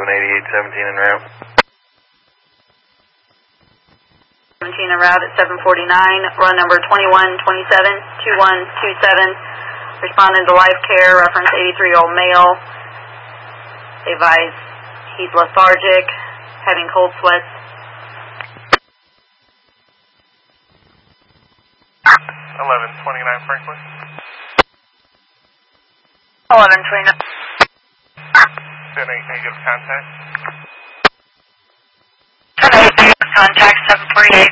1188-17 en route. 17 en route at 749, run number 2127-2127, responding to life care, reference 83-year-old male. They advise he's lethargic, having cold sweats. 1129 Franklin. 1129. Then negative contact. Contact 748.